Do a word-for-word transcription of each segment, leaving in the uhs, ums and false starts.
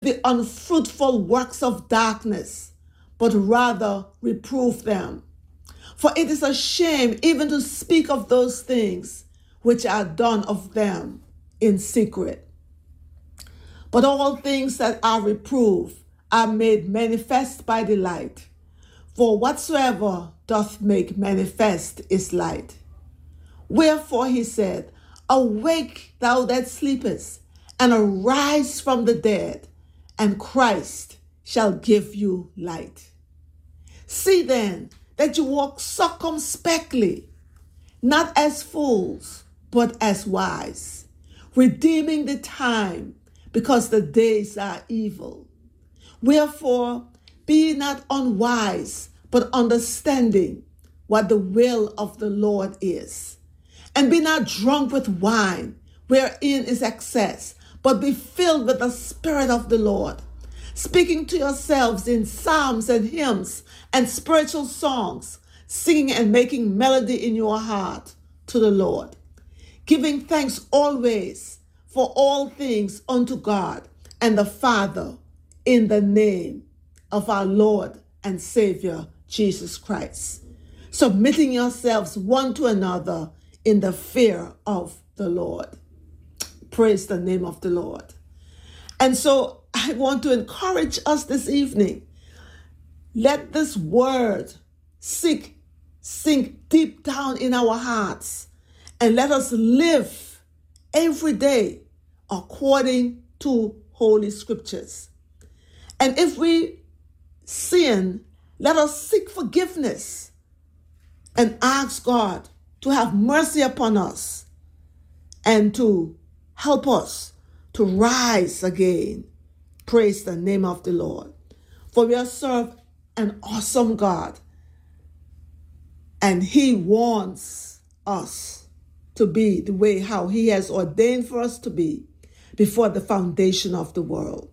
the unfruitful works of darkness, but rather reprove them. For it is a shame even to speak of those things which are done of them in secret. But all things that are reproved are made manifest by the light. For whatsoever doth make manifest is light. Wherefore he said, Awake, thou that sleepest, and arise from the dead, and Christ shall give you light. See then that you walk circumspectly, not as fools, but as wise, redeeming the time, because the days are evil. Wherefore, be ye not unwise, but understanding what the will of the Lord is. And be not drunk with wine, wherein is excess, but be filled with the Spirit of the Lord, speaking to yourselves in psalms and hymns and spiritual songs, singing and making melody in your heart to the Lord, giving thanks always for all things unto God and the Father, in the name of our Lord and Savior, Jesus Christ, submitting yourselves one to another in the fear of the Lord. Praise the name of the Lord. And so I want to encourage us this evening. Let this word sink, sink deep down in our hearts, and let us live every day according to Holy Scriptures. And if we sin, let us seek forgiveness and ask God to have mercy upon us and to help us to rise again. Praise the name of the Lord. For we are served an awesome God, and he wants us to be the way how he has ordained for us to be before the foundation of the world.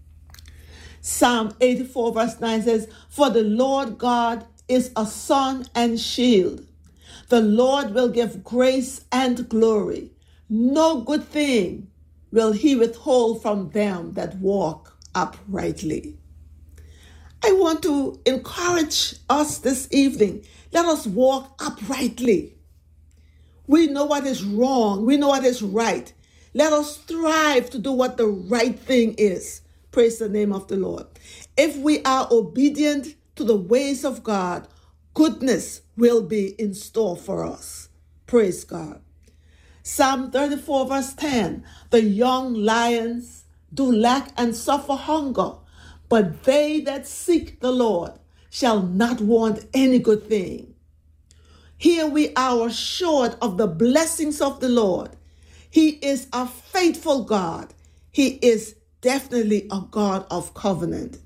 Psalm eighty-four verse nine says, For the Lord God is a sun and shield. The Lord will give grace and glory. No good thing will he withhold from them that walk uprightly. I want to encourage us this evening. Let us walk uprightly. We know what is wrong. We know what is right. Let us strive to do what the right thing is. Praise the name of the Lord. If we are obedient to the ways of God, goodness will be in store for us. Praise God. Psalm thirty-four verse ten, the young lions do lack and suffer hunger, but they that seek the Lord shall not want any good thing. Here we are assured of the blessings of the Lord. He is a faithful God. He is definitely a God of covenant.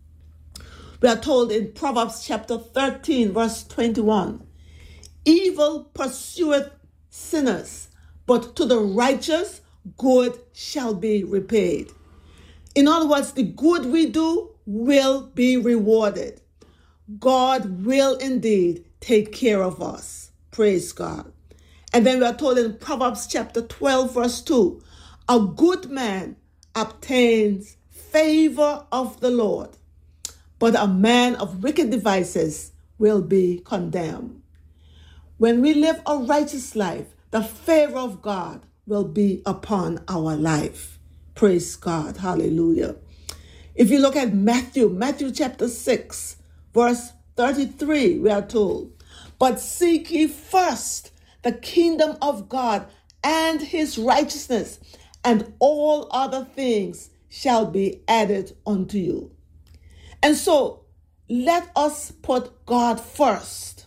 We are told in Proverbs chapter thirteen, verse twenty-one, evil pursueth sinners, but to the righteous good shall be repaid. In other words, the good we do will be rewarded. God will indeed take care of us. Praise God. And then we are told in Proverbs chapter twelve, verse two, a good man obtains favor of the Lord, but a man of wicked devices will be condemned. When we live a righteous life, the favor of God will be upon our life. Praise God. Hallelujah. If you look at Matthew, Matthew chapter six, verse thirty-three, we are told, but seek ye first the kingdom of God and his righteousness, and all other things shall be added unto you. And so let us put God first.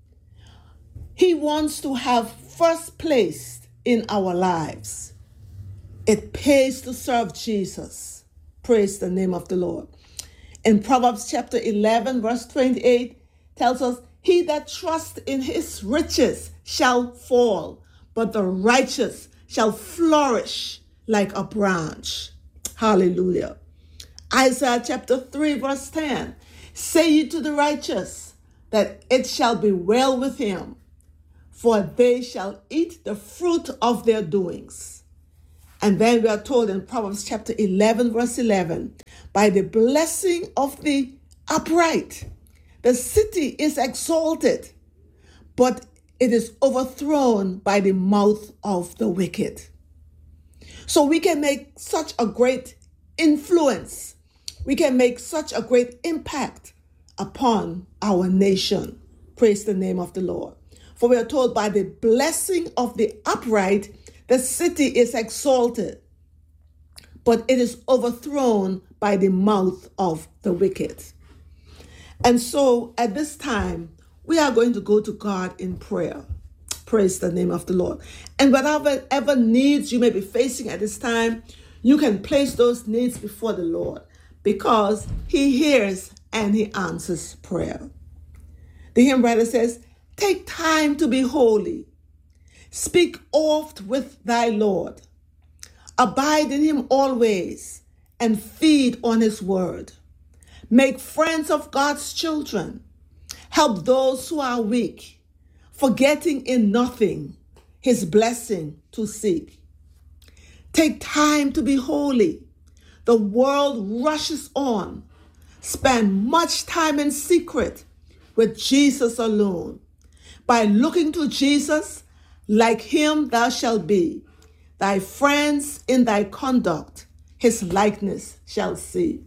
He wants to have first place in our lives. It pays to serve Jesus. Praise the name of the Lord. In Proverbs chapter eleven, verse twenty-eight, tells us, he that trusts in his riches shall fall, but the righteous shall flourish like a branch. Hallelujah. Isaiah chapter three, verse ten, say ye to the righteous that it shall be well with him, for they shall eat the fruit of their doings. And then we are told in Proverbs chapter eleven, verse eleven, by the blessing of the upright. The city is exalted, but it is overthrown by the mouth of the wicked. So we can make such a great influence. We can make such a great impact upon our nation. Praise the name of the Lord. For we are told, by the blessing of the upright, the city is exalted, but it is overthrown by the mouth of the wicked. And so at this time, we are going to go to God in prayer. Praise the name of the Lord. And whatever ever needs you may be facing at this time, you can place those needs before the Lord, because he hears and he answers prayer. The hymn writer says, take time to be holy. Speak oft with thy Lord. Abide in him always and feed on his word. Make friends of God's children. Help those who are weak, forgetting in nothing his blessing to seek. Take time to be holy. The world rushes on. Spend much time in secret with Jesus alone. By looking to Jesus, like him thou shalt be. Thy friends in thy conduct his likeness shall see.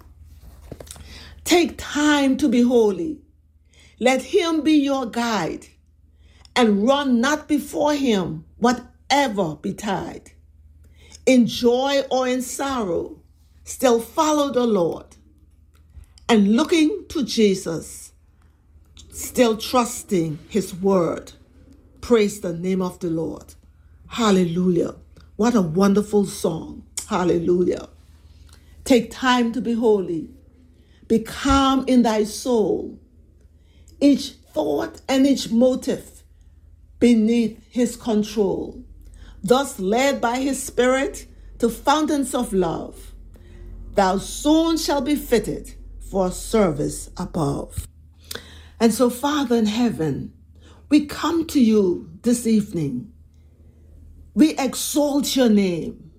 Take time to be holy. Let him be your guide, and run not before him, whatever betide. In joy or in sorrow, still follow the Lord, and looking to Jesus, still trusting his word. Praise the name of the Lord. Hallelujah. What a wonderful song. Hallelujah. Take time to be holy. Be calm in thy soul. Each thought and each motive beneath his control. Thus led by his spirit to fountains of love, thou soon shalt be fitted for service above. And so, Father in heaven, we come to you this evening. We exalt your name.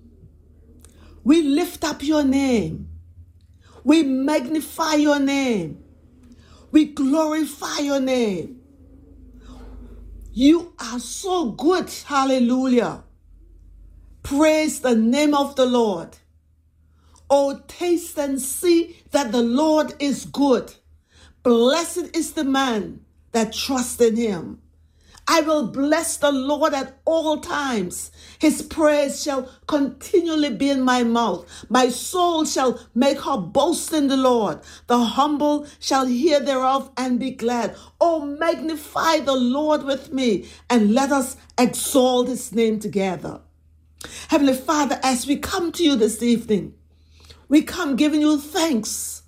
We lift up your name. We magnify your name. We glorify your name. You are so good. Hallelujah. Praise the name of the Lord. Oh, taste and see that the Lord is good. Blessed is the man that trusts in him. I will bless the Lord at all times. His praise shall continually be in my mouth. My soul shall make her boast in the Lord. The humble shall hear thereof and be glad. Oh, magnify the Lord with me, and let us exalt his name together. Heavenly Father, as we come to you this evening, we come giving you thanks.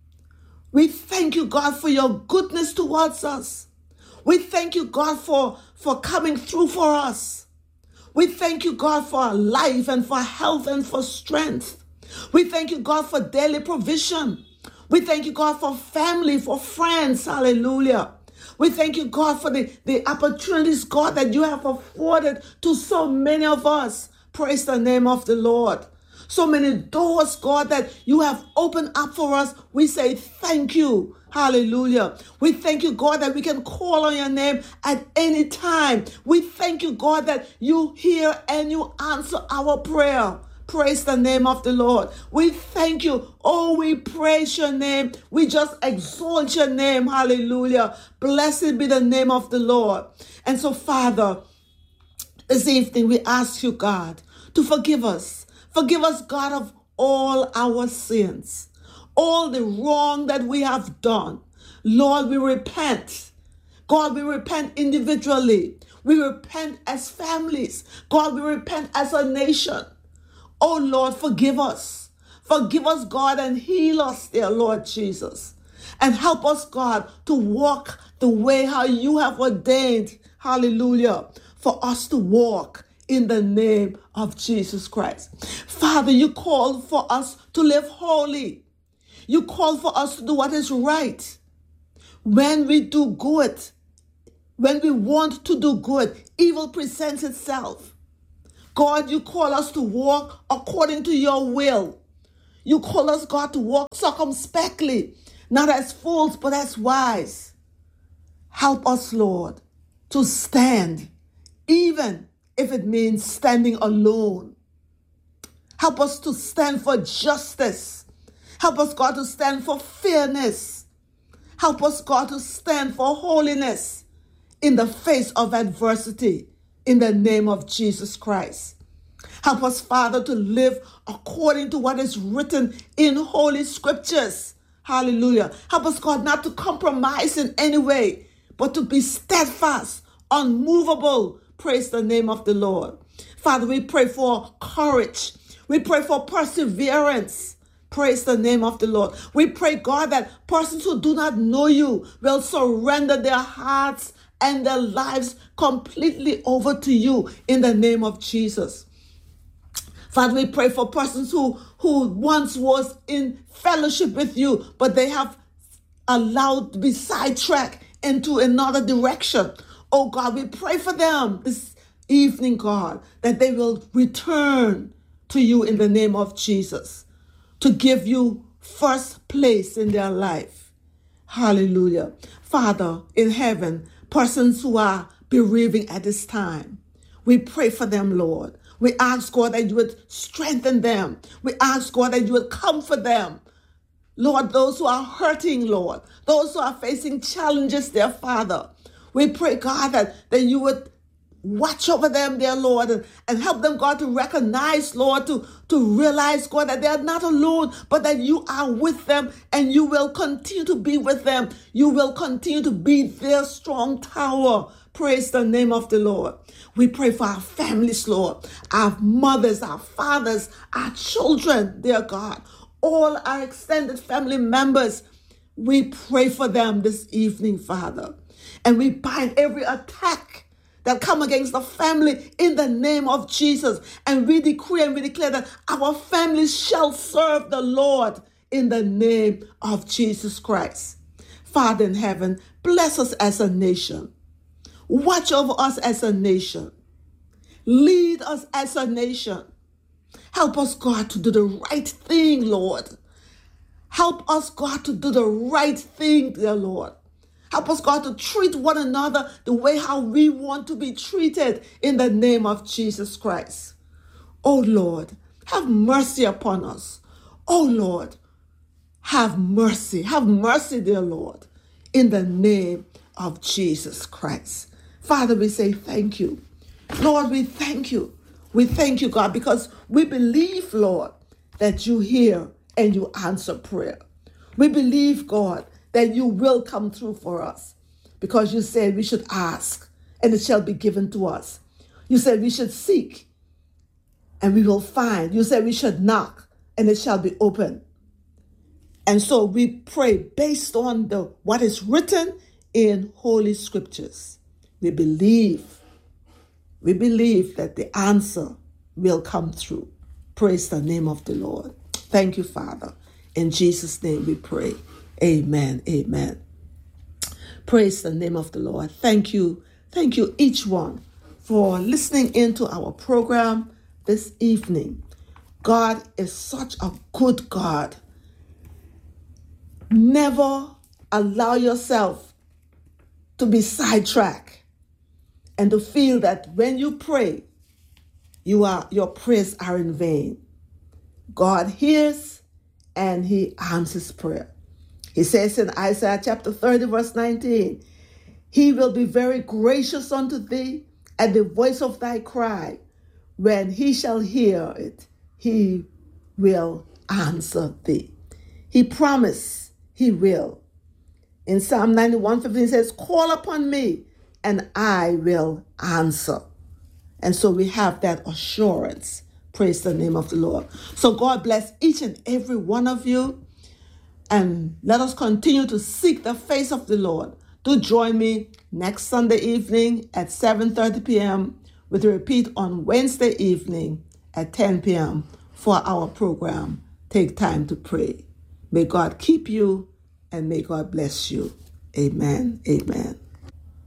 We thank you, God, for your goodness towards us. We thank you, God, for, for coming through for us. We thank you, God, for life and for health and for strength. We thank you, God, for daily provision. We thank you, God, for family, for friends. Hallelujah. We thank you, God, for the, the opportunities, God, that you have afforded to so many of us. Praise the name of the Lord. So many doors, God, that you have opened up for us. We say thank you. Hallelujah. We thank you, God, that we can call on your name at any time. We thank you, God, that you hear and you answer our prayer. Praise the name of the Lord. We thank you. Oh, we praise your name. We just exalt your name. Hallelujah. Blessed be the name of the Lord. And so, Father, this evening we ask you, God, to forgive us. Forgive us, God, of all our sins, all the wrong that we have done. Lord, we repent. God, we repent individually. We repent as families. God, we repent as a nation. Oh, Lord, forgive us. Forgive us, God, and heal us, dear Lord Jesus. And help us, God, to walk the way how you have ordained, hallelujah, for us to walk in the name of Jesus Christ. Father, you call for us to live holy. You call for us to do what is right. When we do good, when we want to do good, evil presents itself. God, you call us to walk according to your will. You call us, God, to walk circumspectly, not as fools, but as wise. Help us, Lord, to stand, even if it means standing alone. Help us to stand for justice. Help us, God, to stand for fairness. Help us, God, to stand for holiness in the face of adversity, in the name of Jesus Christ. Help us, Father, to live according to what is written in Holy Scriptures. Hallelujah. Help us, God, not to compromise in any way, but to be steadfast, unmovable. Praise the name of the Lord. Father, we pray for courage. We pray for perseverance. Praise the name of the Lord. We pray, God, that persons who do not know you will surrender their hearts and their lives completely over to you in the name of Jesus. Father, we pray for persons who, who once was in fellowship with you, but they have allowed to be sidetracked into another direction. Oh God, we pray for them this evening, God, that they will return to you in the name of Jesus, to give you first place in their life. Hallelujah. Father, in heaven, persons who are bereaving at this time, we pray for them, Lord. We ask, God, that you would strengthen them. We ask, God, that you would comfort them. Lord, those who are hurting, Lord, those who are facing challenges, dear Father, we pray, God, that, that you would watch over them, dear Lord, and, and help them, God, to recognize, Lord, to, to realize, God, that they are not alone, but that you are with them and you will continue to be with them. You will continue to be their strong tower. Praise the name of the Lord. We pray for our families, Lord, our mothers, our fathers, our children, dear God, all our extended family members. We pray for them this evening, Father, and we bind every attack that come against the family in the name of Jesus. And we decree and we declare that our families shall serve the Lord in the name of Jesus Christ. Father in heaven, bless us as a nation. Watch over us as a nation. Lead us as a nation. Help us, God, to do the right thing, Lord. Help us, God, to do the right thing, dear Lord. Help us, God, to treat one another the way how we want to be treated in the name of Jesus Christ. Oh, Lord, have mercy upon us. Oh, Lord, have mercy. Have mercy, dear Lord, in the name of Jesus Christ. Father, we say thank you. Lord, we thank you. We thank you, God, because we believe, Lord, that you hear and you answer prayer. We believe, God, that you will come through for us, because you said we should ask and it shall be given to us. You said we should seek and we will find. You said we should knock and it shall be open. And so we pray based on the what is written in Holy Scriptures. We believe, we believe that the answer will come through. Praise the name of the Lord. Thank you, Father. In Jesus' name we pray. Amen. Amen. Praise the name of the Lord. Thank you. Thank you, each one, for listening into our program this evening. God is such a good God. Never allow yourself to be sidetracked and to feel that when you pray, you are your prayers are in vain. God hears and he answers prayer. He says in Isaiah chapter thirty, verse nineteen, he will be very gracious unto thee at the voice of thy cry. When he shall hear it, he will answer thee. He promised he will. In Psalm ninety-one fifteen, it says, call upon me and I will answer. And so we have that assurance. Praise the name of the Lord. So God bless each and every one of you. And let us continue to seek the face of the Lord. Do join me next Sunday evening at seven thirty p.m. with a repeat on Wednesday evening at ten p.m. for our program, Take Time to Pray. May God keep you and may God bless you. Amen. Amen.